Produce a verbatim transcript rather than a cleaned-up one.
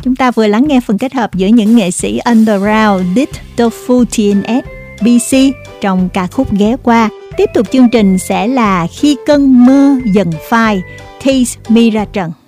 Chúng ta vừa lắng nghe phần kết hợp giữa những nghệ sĩ underground Dit Tofu tê en ét, bê xê trong ca khúc Ghé Qua. Tiếp tục chương trình sẽ là Khi Cơn Mơ Dần Phai, Case Mi ra trận.